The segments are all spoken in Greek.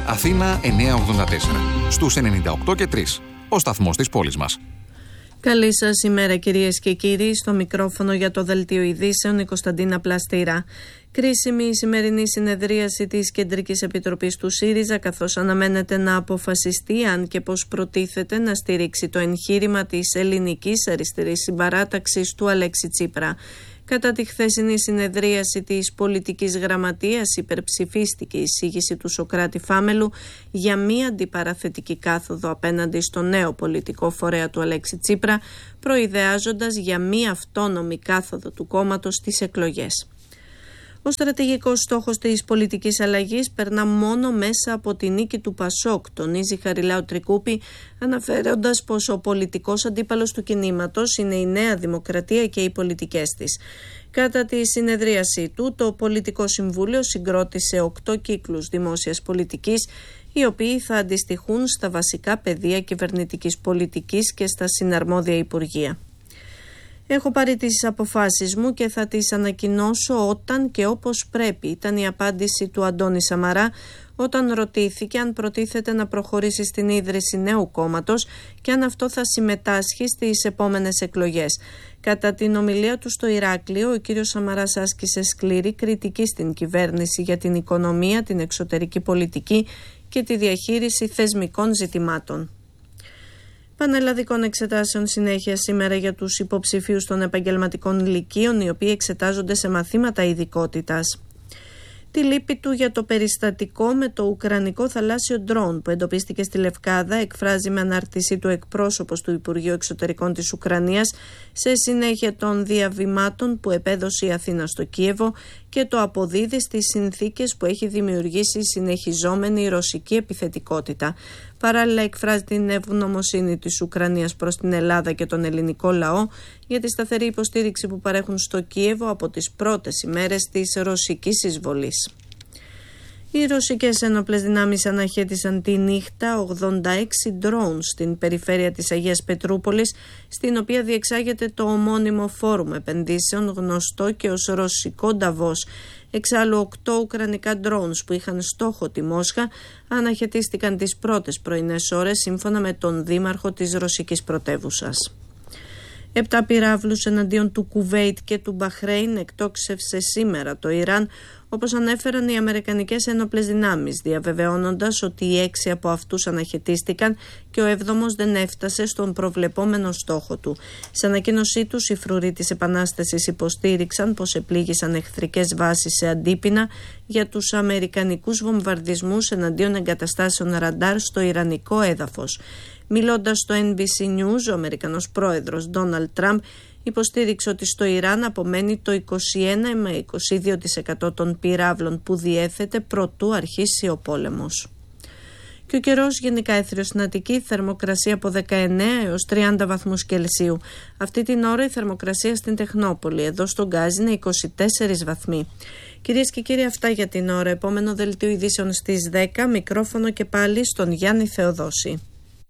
Αθήνα 984. Στους 98 και 3. Ο σταθμός της πόλης μας. Καλή σας ημέρα κυρίες και κύριοι. Στο μικρόφωνο για το Δελτίο Ειδήσεων η Κωνσταντίνα Πλαστήρα. Κρίσιμη η σημερινή συνεδρίαση της Κεντρικής Επιτροπής του ΣΥΡΙΖΑ, καθώς αναμένεται να αποφασιστεί αν και πώς προτίθεται να στηρίξει το εγχείρημα της ελληνικής αριστερής συμπαράταξης του Αλέξη Τσίπρα. Κατά τη χθεσινή συνεδρίαση της πολιτικής γραμματείας υπερψηφίστηκε η εισήγηση του Σωκράτη Φάμελου για μία αντιπαραθετική κάθοδο απέναντι στο νέο πολιτικό φορέα του Αλέξη Τσίπρα, προειδεάζοντας για μία αυτόνομη κάθοδο του κόμματος στις εκλογές. Ο στρατηγικός στόχος της πολιτικής αλλαγής περνά μόνο μέσα από τη νίκη του Πασόκ, τονίζει Χαριλάου Τρικούπη, αναφέροντας πως ο πολιτικός αντίπαλος του κινήματος είναι η Νέα Δημοκρατία και οι πολιτικές της. Κατά τη συνεδρίασή του, το Πολιτικό Συμβούλιο συγκρότησε 8 κύκλους δημόσιας πολιτικής, οι οποίοι θα αντιστοιχούν στα βασικά πεδία κυβερνητικής πολιτικής και στα συναρμόδια υπουργεία. «Έχω πάρει τις αποφάσεις μου και θα τις ανακοινώσω όταν και όπως πρέπει», ήταν η απάντηση του Αντώνη Σαμαρά όταν ρωτήθηκε αν προτίθεται να προχωρήσει στην ίδρυση νέου κόμματος και αν αυτό θα συμμετάσχει στις επόμενες εκλογές. Κατά την ομιλία του στο Ηράκλειο, ο κύριος Σαμαράς άσκησε σκληρή κριτική στην κυβέρνηση για την οικονομία, την εξωτερική πολιτική και τη διαχείριση θεσμικών ζητημάτων. Πανελλαδικών εξετάσεων συνέχεια σήμερα για τους υποψηφίους των επαγγελματικών λυκείων, οι οποίοι εξετάζονται σε μαθήματα ειδικότητας. Τη λύπη του για το περιστατικό με το ουκρανικό θαλάσσιο ντρόουν που εντοπίστηκε στη Λευκάδα εκφράζει με ανάρτησή του εκπρόσωπος του Υπουργείου Εξωτερικών της Ουκρανίας σε συνέχεια των διαβημάτων που επέδωσε η Αθήνα στο Κίεβο και το αποδίδει στις συνθήκες που έχει δημιουργήσει η συνεχιζόμενη ρωσική επιθετικότητα. Παράλληλα εκφράζει την ευγνωμοσύνη της Ουκρανίας προς την Ελλάδα και τον ελληνικό λαό για τη σταθερή υποστήριξη που παρέχουν στο Κίεβο από τις πρώτες ημέρες της ρωσικής εισβολής. Οι ρωσικές ένοπλες δυνάμεις αναχέτησαν τη νύχτα 86 drones στην περιφέρεια της Αγίας Πετρούπολης, στην οποία διεξάγεται το ομώνυμο φόρουμ επενδύσεων γνωστό και ως ρωσικό Νταβός. Εξάλλου 8 ουκρανικά drones που είχαν στόχο τη Μόσχα αναχαιτίστηκαν τις πρώτες πρωινές ώρες σύμφωνα με τον δήμαρχο της ρωσικής πρωτεύουσας. 7 πυράβλους εναντίον του Κουβέιτ και του Μπαχρέιν εκτόξευσε σήμερα το Ιράν, όπως ανέφεραν οι Αμερικανικές ένοπλες δυνάμεις, διαβεβαιώνοντας ότι οι 6 από αυτούς αναχαιτίστηκαν και ο 7ος δεν έφτασε στον προβλεπόμενο στόχο του. Σε ανακοίνωσή τους, οι φρουροί της Επανάστασης υποστήριξαν πως επλήγησαν εχθρικές βάσεις σε αντίπεινα για τους αμερικανικούς βομβαρδισμούς εναντίον εγκαταστάσεων ραντάρ στο ιρανικό έδαφος. Μιλώντας στο NBC News, ο Αμερικανός πρόεδρος Ντόναλντ Τραμπ υποστήριξε ότι στο Ιράν απομένει το 21 με 22% των πυράβλων που διέθετε προτού αρχίσει ο πόλεμος. Και ο καιρός γενικά έθριος στην Αττική, θερμοκρασία από 19 έως 30 βαθμούς Κελσίου. Αυτή την ώρα η θερμοκρασία στην Τεχνόπολη, εδώ στον Γκάζι, είναι 24 βαθμοί. Κυρίες και κύριοι, αυτά για την ώρα. Επόμενο δελτίο ειδήσεων στις 10, μικρόφωνο και πάλι στον Γιάννη Θεοδόση.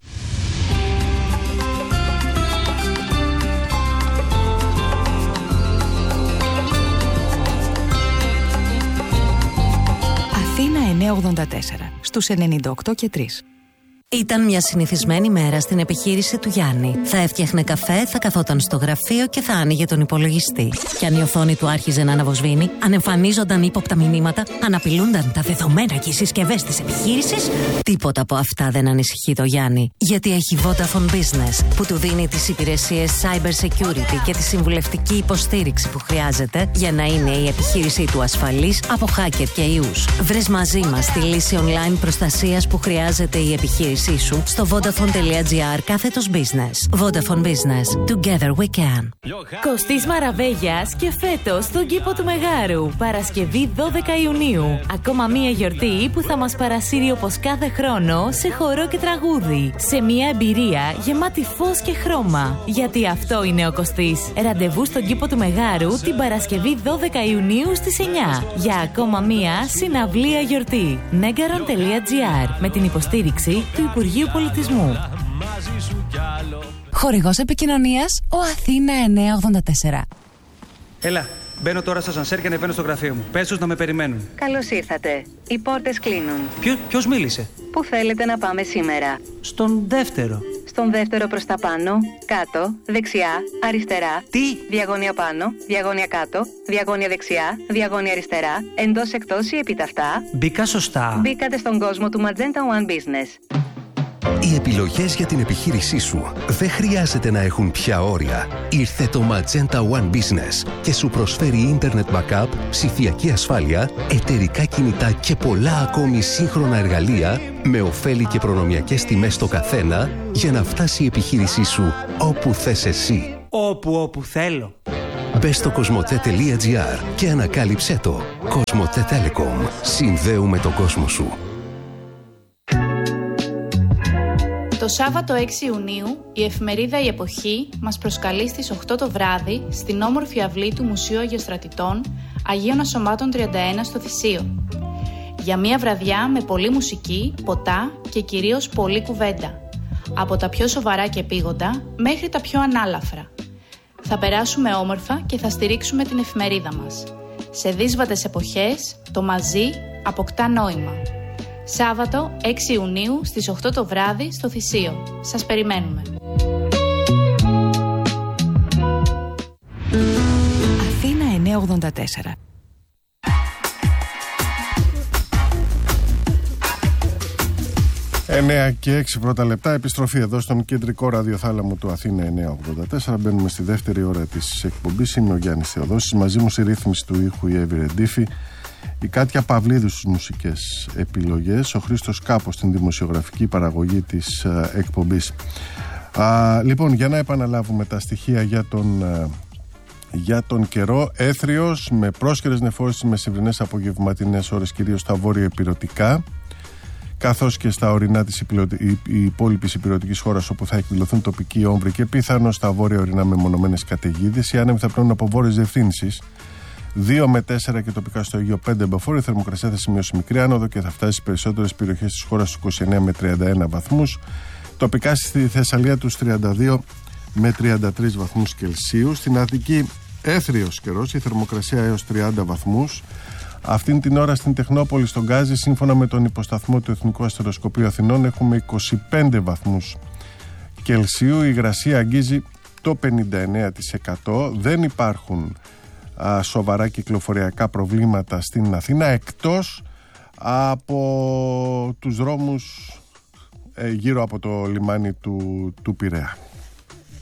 Αθήνα 984, στους 98 και 3. Ήταν μια συνηθισμένη μέρα στην επιχείρηση του Γιάννη. Θα έφτιαχνε καφέ, θα καθόταν στο γραφείο και θα άνοιγε τον υπολογιστή. Κι αν η οθόνη του άρχιζε να αναβοσβήνει, αν εμφανίζονταν ύποπτα μηνύματα, αν απειλούνταν τα δεδομένα και οι συσκευές της επιχείρησης, τίποτα από αυτά δεν ανησυχεί το Γιάννη. Γιατί έχει Vodafone Business, που του δίνει τις υπηρεσίες cyber security και τη συμβουλευτική υποστήριξη που χρειάζεται για να είναι η επιχείρησή του ασφαλής από hacker και ιούς. Βρες μαζί μας τη λύση online προστασίας που χρειάζεται η επιχείρηση σου στο vodafone.gr/business. Vodafone Business. Together we can. Κωστής Μαραβέγιας και φέτος στον κήπο του Μεγάρου. Παρασκευή 12 Ιουνίου. Ακόμα μία γιορτή που θα μας παρασύρει όπως κάθε χρόνο σε χορό και τραγούδι. Σε μία εμπειρία γεμάτη φως και χρώμα. Γιατί αυτό είναι ο Κωστής. Ραντεβού στον κήπο του Μεγάρου την Παρασκευή 12 Ιουνίου στις 9. Για ακόμα μία συναυλία γιορτή. Negaron.gr. Με την υποστήριξη του Υπουργείου Πολιτισμού. Χορηγός επικοινωνίας ο Αθήνα 984. Έλα, Μπαίνω τώρα στο ασανσέρ και ανεβαίνω στο γραφείο μου. Πες τους να με περιμένουν. Καλώς ήρθατε. Οι πόρτες κλείνουν. Ποιος μίλησε? Πού θέλετε να πάμε σήμερα? Στον δεύτερο. Στον δεύτερο προς τα πάνω, κάτω, δεξιά, αριστερά. Τι? Διαγώνια πάνω, διαγώνια κάτω, διαγώνια δεξιά, διαγώνια αριστερά, εντός εκτός ή επιταυτά. Μπήκα σωστά? Μπήκατε στον κόσμο του Magenta One Business. Οι επιλογές για την επιχείρησή σου δεν χρειάζεται να έχουν πια όρια. Ήρθε το Magenta One Business και σου προσφέρει Internet Backup, ψηφιακή ασφάλεια, εταιρικά κινητά και πολλά ακόμη σύγχρονα εργαλεία με ωφέλη και προνομιακές τιμές στο καθένα για να φτάσει η επιχείρησή σου όπου θες εσύ. Όπου θέλω. Μπες στο cosmote.gr και ανακάλυψέ το. Cosmote Telecom. Συνδέουμε τον κόσμο σου. Το Σάββατο 6 Ιουνίου, η εφημερίδα «Η Εποχή» μας προσκαλεί στις 8 το βράδυ στην όμορφη αυλή του Μουσείου Αγιοστρατητών Αγίων Ασωμάτων 31 στο Θησίο. Για μια βραδιά με πολλή μουσική, ποτά και κυρίως πολλή κουβέντα. Από τα πιο σοβαρά και επίγοντα μέχρι τα πιο ανάλαφρα. Θα περάσουμε όμορφα και θα στηρίξουμε την εφημερίδα μας. Σε δύσβατες εποχές, το μαζί αποκτά νόημα. Σάββατο 6 Ιουνίου στις 8 το βράδυ στο Θησίο. Σας περιμένουμε. Αθήνα 984. Εννέα και 6 πρώτα λεπτά, επιστροφή εδώ στον κεντρικό ραδιοθάλαμο του Αθήνα 984. Μπαίνουμε στη δεύτερη ώρα της εκπομπής. Είμαι ο Γιάννης Θεοδόσης. Μαζί μου στη ρύθμιση του ήχου η Εύη Ρεντήφη, η Κάτια Παυλίδου στις μουσικές επιλογές, ο Χρήστος Κάπος στην δημοσιογραφική παραγωγή της εκπομπής. Λοιπόν, για να επαναλάβουμε τα στοιχεία για τον καιρό, έθριος με πρόσκαιρες νεφώσεις με σημερινές απογευματινές ώρες, κυρίως στα βόρεια ηπειρωτικά, καθώς και στα ορεινά της υπόλοιπης ηπειρωτικής χώρας, όπου θα εκδηλωθούν τοπικοί όμβροι και πιθανώς στα βόρεια ορεινά μεμονωμένες καταιγίδες. Οι άνεμοι θα πνέουν από βόρειες διευθύνσεις 2 με 4 και τοπικά στο Αιγαίο 5 μποφόρ. Η θερμοκρασία θα σημειώσει μικρή άνοδο και θα φτάσει στις περισσότερες περιοχές της χώρας στους 29 με 31 βαθμούς. Τοπικά στη Θεσσαλία τους 32 με 33 βαθμούς Κελσίου. Στην Αττική έθριος καιρός, η θερμοκρασία έως 30 βαθμούς. Αυτήν την ώρα στην Τεχνόπολη, στον Γκάζι, σύμφωνα με τον υποσταθμό του Εθνικού Αστεροσκοπείου Αθηνών, έχουμε 25 βαθμούς Κελσίου. Η υγρασία αγγίζει το 59%. Δεν υπάρχουν σοβαρά κυκλοφοριακά προβλήματα στην Αθήνα, εκτός από τους δρόμους γύρω από το λιμάνι του Πειραιά.